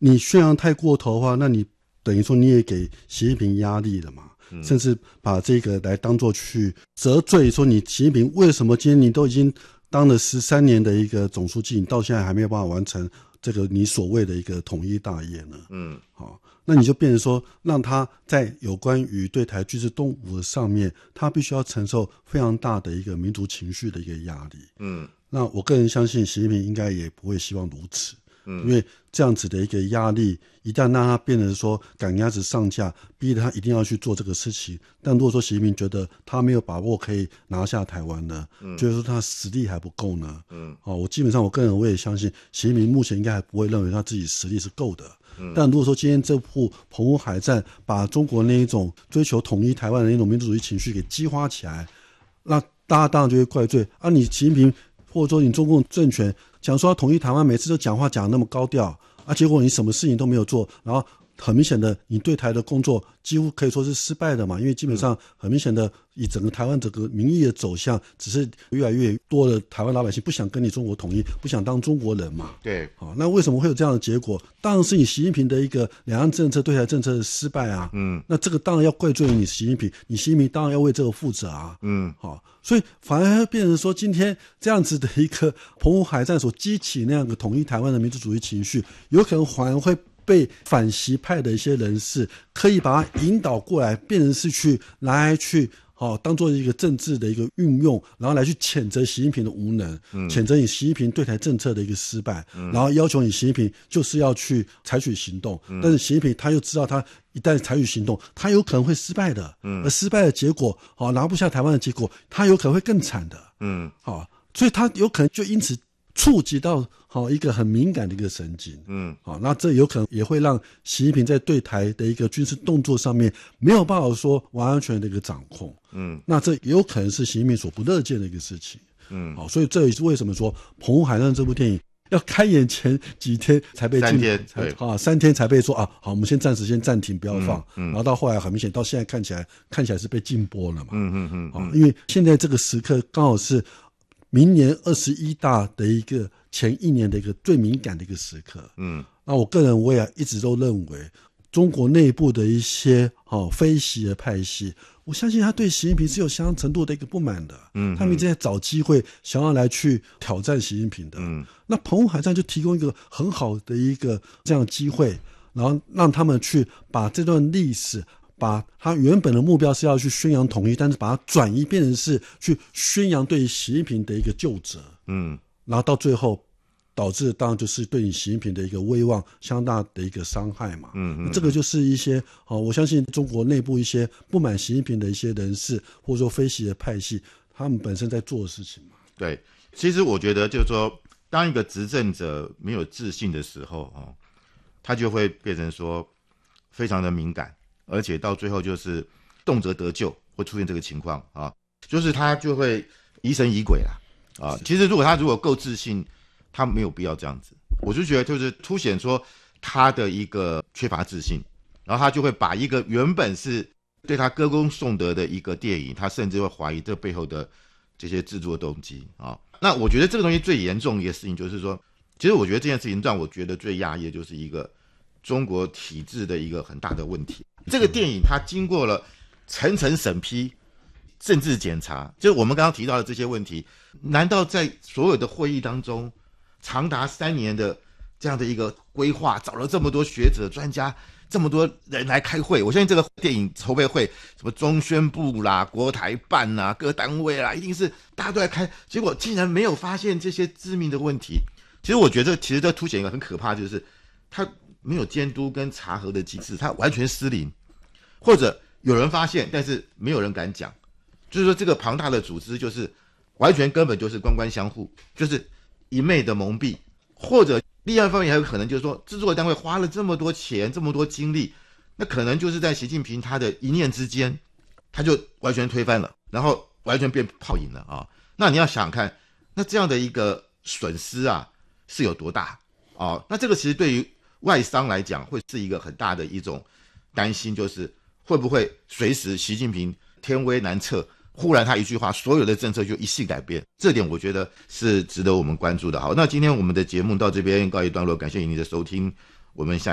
你宣扬太过头的话，那你等于说你也给习近平压力了嘛，甚至把这个来当作去责罪说你习近平为什么今天你都已经当了13年的一个总书记，你到现在还没有办法完成这个你所谓的一个统一大业呢？好，那你就变成说让他在有关于对台军事动武的上面，他必须要承受非常大的一个民族情绪的一个压力。那我个人相信习近平应该也不会希望如此。因为这样子的一个压力一旦让他变成说赶鸭子上架，逼得他一定要去做这个事情，但如果说习近平觉得他没有把握可以拿下台湾呢，就是说他实力还不够呢，我基本上我个人我也相信习近平目前应该还不会认为他自己实力是够的。但如果说今天这部澎湖海战把中国那一种追求统一台湾的那种民族主义情绪给激发起来，那大家当然就会怪罪啊，你习近平或者说你中共政权讲说要统一台湾，每次都讲话讲那么高调啊，结果你什么事情都没有做，然后很明显的你对台的工作几乎可以说是失败的嘛，因为基本上很明显的以整个台湾整个民意的走向，只是越来越多的台湾老百姓不想跟你中国统一，不想当中国人嘛。 对， 好，那为什么会有这样的结果？当然是你习近平的一个两岸政策对台政策的失败啊。那这个当然要怪罪于你习近平，你习近平当然要为这个负责啊。好，所以反而变成说今天这样子的一个澎湖海战所激起那样的统一台湾的民族主义情绪，有可能反而会被反习派的一些人士可以把它引导过来，变成是去来去当做一个政治的一个运用，然后来去谴责习近平的无能，谴责你习近平对台政策的一个失败，然后要求你习近平就是要去采取行动，但是习近平他又知道他一旦采取行动，他有可能会失败的，而失败的结果拿不下台湾的结果，他有可能会更惨的，所以他有可能就因此触及到一个很敏感的一个神经，那这有可能也会让习近平在对台的一个军事动作上面没有办法说完完全全的一个掌控，那这也有可能是习近平所不乐见的一个事情，所以这也是为什么说《澎湖海战》这部电影要开演前几天才被3天才被说好，我们先暂时先暂停不要放，然后到后来很明显到现在看起来是被禁播了嘛，因为现在这个时刻刚好是明年21大的一个前一年的一个最敏感的一个时刻，那我个人我也一直都认为中国内部的一些非习的派系，我相信他对习近平是有相当程度的一个不满的，他们一直在找机会想要来去挑战习近平的，那澎湖海战就提供一个很好的一个这样的机会，然后让他们去把这段历史，把他原本的目标是要去宣扬统一，但是把它转移变成是去宣扬对习近平的一个究责，然后到最后导致当然就是对你习近平的一个威望相当大的一个伤害嘛，这个就是一些我相信中国内部一些不满习近平的一些人士或者说非习的派系，他们本身在做的事情嘛。 对，其实我觉得就是说，当一个执政者没有自信的时候他就会变成说非常的敏感，而且到最后就是动辄得咎，会出现这个情况就是他就会疑神疑鬼啦其实如果他够自信，他没有必要这样子。我就觉得就是凸显说他的一个缺乏自信，然后他就会把一个原本是对他歌功颂德的一个电影，他甚至会怀疑这背后的这些制作动机那我觉得这个东西最严重的一个事情就是说，其实我觉得这件事情让我觉得最压抑的就是一个中国体制的一个很大的问题。这个电影它经过了层层审批、政治检查，就是我们刚刚提到的这些问题，难道在所有的会议当中，长达3年的这样的一个规划，找了这么多学者专家，这么多人来开会，我相信这个电影筹备会什么中宣部啦、国台办啦、各单位啦，一定是大家都在开，结果竟然没有发现这些致命的问题。其实我觉得这凸显一个很可怕，就是他没有监督跟查核的机制，他完全失灵，或者有人发现但是没有人敢讲，就是说这个庞大的组织就是完全根本就是官官相护，就是一昧的蒙蔽，或者另外一方面还有可能就是说制作单位花了这么多钱这么多精力，那可能就是在习近平他的一念之间他就完全推翻了，然后完全变泡影了那你要想想看，那这样的一个损失是有多大那这个其实对于外商来讲会是一个很大的一种担心，就是会不会随时习近平天威难测，忽然他一句话所有的政策就一系改变，这点我觉得是值得我们关注的。好，那今天我们的节目到这边告一段落，感谢您的收听，我们下